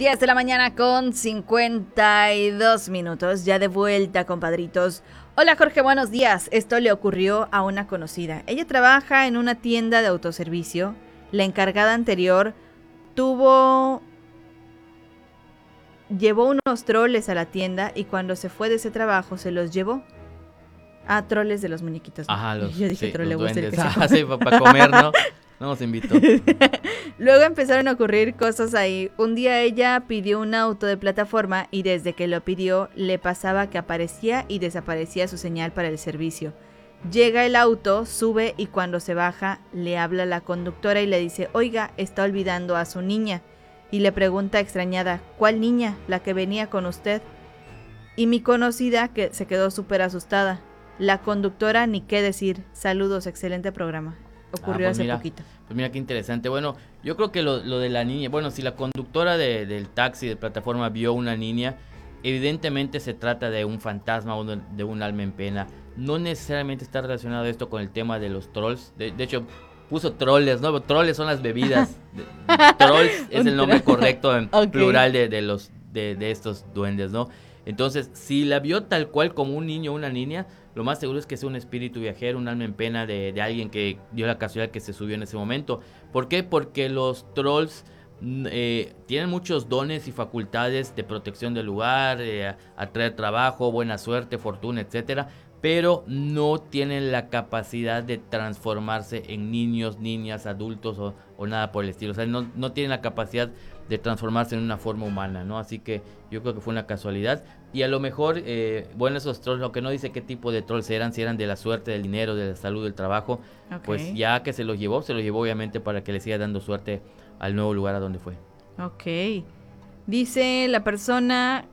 10 de la mañana con 52 minutos, ya de vuelta, compadritos. Hola Jorge, buenos días. Esto le ocurrió a una conocida. Ella trabaja en una tienda de autoservicio. La encargada anterior llevó unos troles a la tienda y cuando se fue de ese trabajo se los llevó. Troles de los muñequitos, ¿no? Ajá, Yo dije sí, trolebús del que sí, para comer, ¿no? No nos invitó. Luego empezaron a ocurrir cosas ahí. Un día ella pidió un auto de plataforma y desde que lo pidió le pasaba que aparecía y desaparecía su señal para el servicio. Llega el auto, sube y cuando se baja le habla a la conductora y le dice: oiga, está olvidando a su niña. Y le pregunta extrañada: ¿cuál niña? La que venía con usted. Y mi conocida que se quedó súper asustada. La conductora ni qué decir. Saludos, excelente programa. Ocurrió pues hace mira, poquito. Pues mira qué interesante. Bueno, yo creo que lo de la niña, bueno, si la conductora del taxi de plataforma vio una niña, evidentemente se trata de un fantasma o de un alma en pena. No necesariamente está relacionado esto con el tema de los trolls. De hecho, puso troles, ¿no? Troles son las bebidas. Trolls es el nombre correcto en plural de estos duendes, ¿no? Entonces, si la vio tal cual como un niño o una niña, lo más seguro es que sea un espíritu viajero, un alma en pena de alguien que dio la casualidad que se subió en ese momento. ¿Por qué? Porque los trolls tienen muchos dones y facultades de protección del lugar, atraer trabajo, buena suerte, fortuna, etcétera, pero no tienen la capacidad de transformarse en niños, niñas, adultos o nada por el estilo. O sea, no tienen la capacidad de transformarse en una forma humana, ¿no? Así que yo creo que fue una casualidad. Y a lo mejor, bueno, esos trolls, aunque no dice qué tipo de trolls eran, si eran de la suerte, del dinero, de la salud, del trabajo, pues ya que se los llevó obviamente para que le siga dando suerte al nuevo lugar a donde fue. Ok. Dice la persona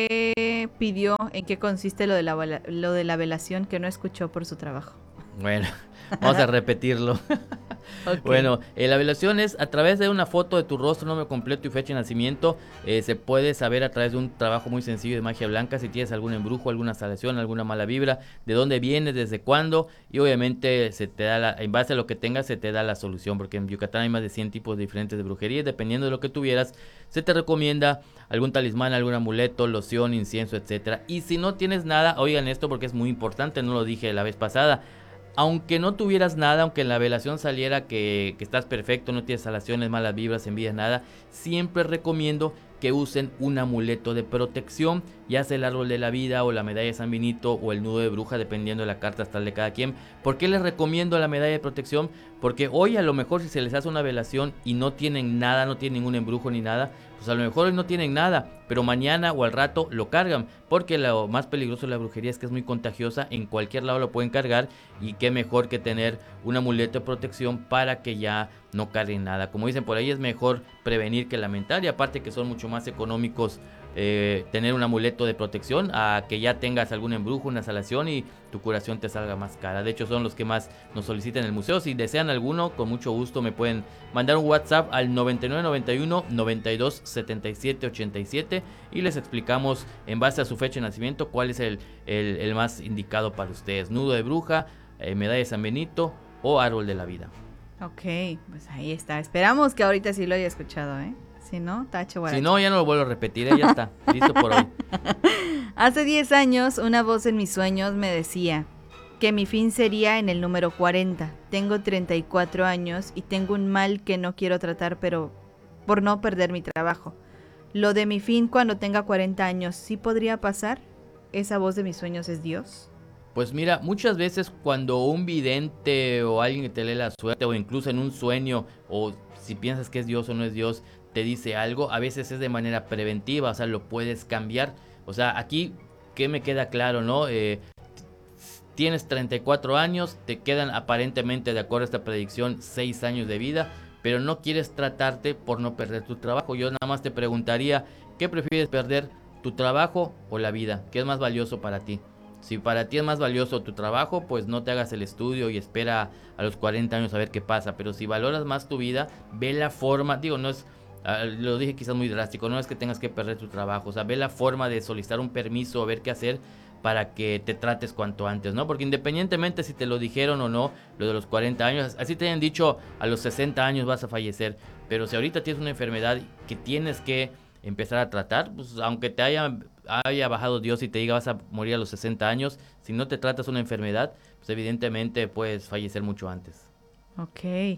que pidió en qué consiste lo de la velación, que no escuchó por su trabajo. Bueno, vamos a repetirlo. Okay. Bueno, la velación es a través de una foto de tu rostro, nombre completo y fecha de nacimiento. Se puede saber a través de un trabajo muy sencillo de magia blanca si tienes algún embrujo, alguna salación, alguna mala vibra, de dónde vienes, desde cuándo, y obviamente se te da en base a lo que tengas se te da la solución, porque en Yucatán hay más de 100 tipos diferentes de brujería. Dependiendo de lo que tuvieras, se te recomienda algún talismán, algún amuleto, loción, incienso, etcétera. Y si no tienes nada, oigan esto porque es muy importante, no lo dije la vez pasada. Aunque no tuvieras nada, aunque en la velación saliera que estás perfecto, no tienes salaciones, malas vibras, envidias, nada, siempre recomiendo que usen un amuleto de protección, ya sea el árbol de la vida o la medalla de San Benito o el nudo de bruja, dependiendo de la carta astral de cada quien. ¿Por qué les recomiendo la medalla de protección? Porque hoy a lo mejor si se les hace una velación y no tienen nada, no tienen ningún embrujo ni nada, pues a lo mejor hoy no tienen nada, pero mañana o al rato lo cargan, porque lo más peligroso de la brujería es que es muy contagiosa, en cualquier lado lo pueden cargar, y qué mejor que tener un amuleto de protección para que ya no carguen nada. Como dicen por ahí, es mejor prevenir que lamentar, y aparte que son mucho más económicos tener un amuleto de protección a que ya tengas algún embrujo, una salación y tu curación te salga más cara. De hecho son los que más nos solicitan en el museo. Si desean alguno, con mucho gusto me pueden mandar un WhatsApp al 9991 92 77 87 y les explicamos en base a su fecha de nacimiento cuál es el más indicado para ustedes: nudo de bruja, medalla de San Benito o árbol de la vida. Ok, pues ahí está. Esperamos que ahorita sí lo haya escuchado, ¿eh? Si no, tache guarache. Si no, ya no lo vuelvo a repetir, ya está, listo por hoy. Hace 10 años, una voz en mis sueños me decía que mi fin sería en el número 40. Tengo 34 años y tengo un mal que no quiero tratar, pero por no perder mi trabajo. Lo de mi fin cuando tenga 40 años, ¿sí podría pasar? ¿Esa voz de mis sueños es Dios? Pues mira, muchas veces cuando un vidente o alguien que te lee la suerte, o incluso en un sueño, o si piensas que es Dios o no es Dios, te dice algo, a veces es de manera preventiva, o sea, lo puedes cambiar. O sea, aquí, ¿qué me queda claro, no? Tienes 34 años, te quedan aparentemente, de acuerdo a esta predicción, 6 años de vida, pero no quieres tratarte por no perder tu trabajo. Yo nada más te preguntaría, ¿qué prefieres perder, tu trabajo o la vida? ¿Qué es más valioso para ti? Si para ti es más valioso tu trabajo, pues no te hagas el estudio y espera a los 40 años a ver qué pasa. Pero si valoras más tu vida, ve la forma, digo, no es, lo dije quizás muy drástico, no es que tengas que perder tu trabajo, o sea, ve la forma de solicitar un permiso, a ver qué hacer para que te trates cuanto antes, ¿no? Porque independientemente si te lo dijeron o no, lo de los 40 años, así te hayan dicho a los 60 años vas a fallecer, pero si ahorita tienes una enfermedad que tienes que empezar a tratar, pues aunque te haya bajado Dios y te diga vas a morir a los 60 años, si no te tratas una enfermedad, pues evidentemente puedes fallecer mucho antes. Ok.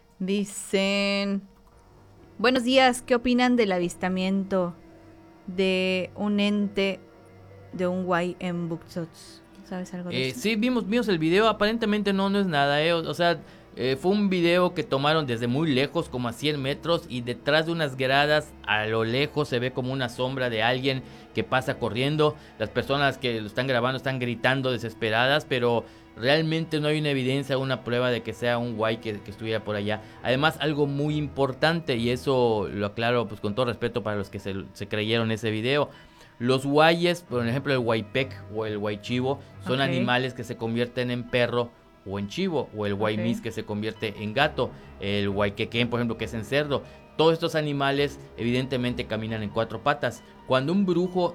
Dicen, buenos días, ¿qué opinan del avistamiento de un ente de un guay en Buxots? ¿Sabes algo de eso? Sí, vimos el video, aparentemente no es nada, o sea, fue un video que tomaron desde muy lejos, como a 100 metros, y detrás de unas gradas, a lo lejos se ve como una sombra de alguien que pasa corriendo. Las personas que lo están grabando están gritando desesperadas, pero realmente no hay una evidencia, una prueba de que sea un guay que estuviera por allá. Además, algo muy importante, y eso lo aclaro pues con todo respeto para los que se creyeron ese video. Los guayes, por ejemplo el guaypec o el guaychivo, son animales que se convierten en perro o en chivo, o el guaymis que se convierte en gato, el guayquequén, por ejemplo, que es en cerdo. Todos estos animales evidentemente caminan en 4 patas. Cuando un brujo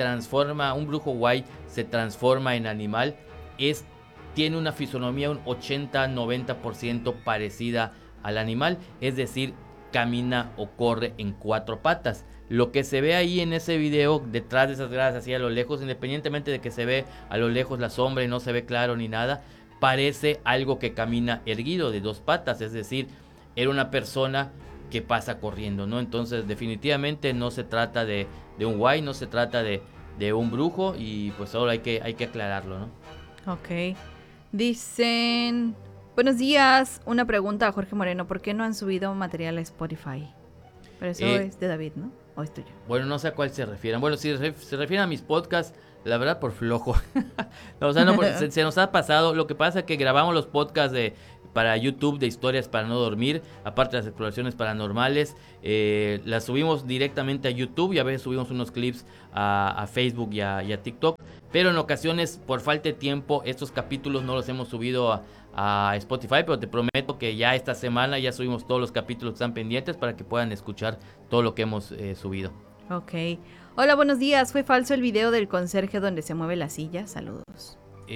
guay se transforma en animal, tiene una fisonomía un 80-90% parecida al animal, es decir, camina o corre en 4 patas. Lo que se ve ahí en ese video, detrás de esas gradas, así a lo lejos, independientemente de que se ve a lo lejos la sombra y no se ve claro ni nada, parece algo que camina erguido de 2 patas, es decir, era una persona que pasa corriendo, ¿no? Entonces definitivamente no se trata de un guay, no se trata de un brujo, y pues ahora hay que aclararlo, ¿no? Ok. Dicen, buenos días, una pregunta a Jorge Moreno, ¿por qué no han subido material a Spotify? Pero eso es de David, ¿no? ¿O es tuyo? Bueno, no sé a cuál se refieran. Bueno, si se refieren a mis podcasts, la verdad por flojo. No, o sea, no, se nos ha pasado. Lo que pasa es que grabamos los podcasts para YouTube de historias para no dormir, aparte de las exploraciones paranormales, las subimos directamente a YouTube, y a veces subimos unos clips a Facebook y a TikTok, pero en ocasiones por falta de tiempo estos capítulos no los hemos subido a Spotify, pero te prometo que ya esta semana ya subimos todos los capítulos que están pendientes para que puedan escuchar todo lo que hemos subido. Ok. Hola, buenos días. ¿Fue falso el video del conserje donde se mueve la silla? Saludos.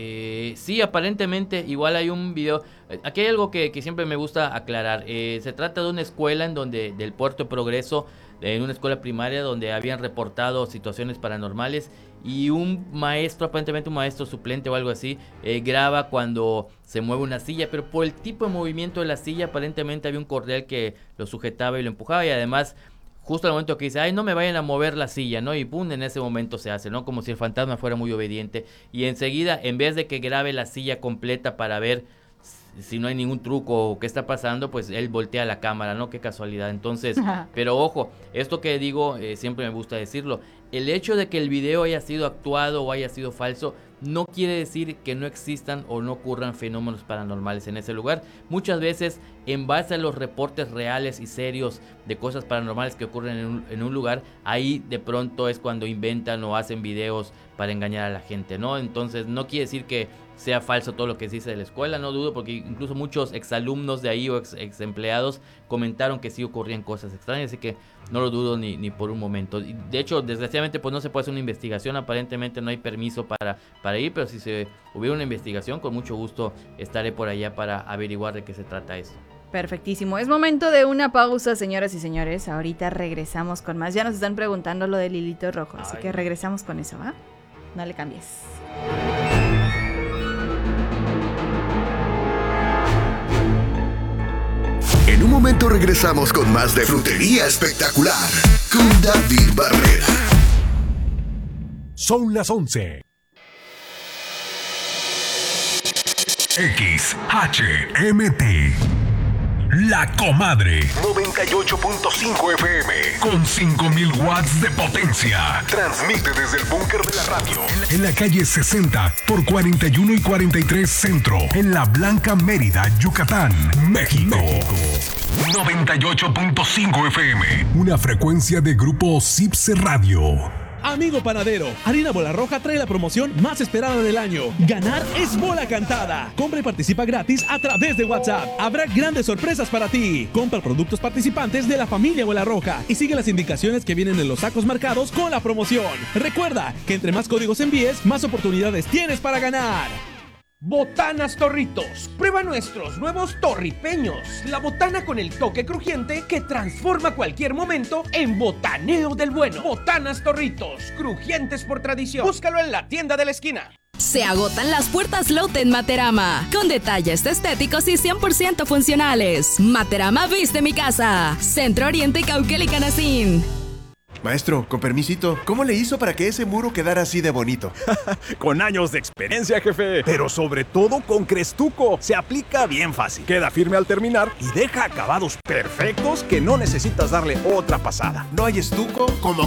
Sí, aparentemente igual hay un video. Aquí hay algo que siempre me gusta aclarar. Se trata de una escuela del Puerto Progreso, en una escuela primaria donde habían reportado situaciones paranormales, y un maestro, aparentemente un maestro suplente o algo así, graba cuando se mueve una silla, pero por el tipo de movimiento de la silla aparentemente había un cordel que lo sujetaba y lo empujaba, y además justo al momento que dice, ay, no me vayan a mover la silla, ¿no? Y pum, en ese momento se hace, ¿no? Como si el fantasma fuera muy obediente. Y enseguida, en vez de que grabe la silla completa para ver si no hay ningún truco o qué está pasando, pues él voltea la cámara, ¿no? Qué casualidad. Entonces, pero ojo, esto que digo, siempre me gusta decirlo, el hecho de que el video haya sido actuado o haya sido falso no quiere decir que no existan o no ocurran fenómenos paranormales en ese lugar. Muchas veces, en base a los reportes reales y serios de cosas paranormales que ocurren en un lugar, ahí de pronto es cuando inventan o hacen videos para engañar a la gente, ¿no? Entonces no quiere decir que sea falso todo lo que se dice de la escuela, no dudo, porque incluso muchos exalumnos de ahí o ex empleados comentaron que sí ocurrían cosas extrañas, así que no lo dudo ni por un momento. De hecho, desgraciadamente pues no se puede hacer una investigación, aparentemente no hay permiso para ir, pero si se hubiera una investigación, con mucho gusto estaré por allá para averiguar de qué se trata eso. Perfectísimo, es momento de una pausa, señoras y señores. Ahorita regresamos con más. Ya nos están preguntando lo del hilito rojo, así que regresamos con eso, ¿va? No le cambies. En un momento regresamos con más de Frutería Espectacular con David Barrera. Son las 11. XHMT. La Comadre 98.5 FM con 5,000 watts de potencia. Transmite desde el búnker de la radio en la calle 60 por 41 y 43 Centro, en La Blanca, Mérida, Yucatán, México. 98.5 FM, una frecuencia de Grupo Cipse Radio. Amigo panadero, Harina Bola Roja trae la promoción más esperada del año. Ganar es bola cantada. Compra y participa gratis a través de WhatsApp. Habrá grandes sorpresas para ti. Compra productos participantes de la familia Bola Roja y sigue las indicaciones que vienen en los sacos marcados con la promoción. Recuerda que entre más códigos envíes, más oportunidades tienes para ganar. Botanas Torritos. Prueba nuestros nuevos torripeños. La botana con el toque crujiente que transforma cualquier momento en botaneo del bueno. Botanas Torritos, crujientes por tradición. Búscalo en la tienda de la esquina. Se agotan las puertas Lotte en Materama, con detalles estéticos y 100% funcionales. Materama viste mi casa. Centro Oriente, Cauquel y Canacín. Maestro, con permisito, ¿cómo le hizo para que ese muro quedara así de bonito? Con años de experiencia, jefe. Pero sobre todo con Crestuco. Se aplica bien fácil. Queda firme al terminar y deja acabados perfectos que no necesitas darle otra pasada. No hay estuco como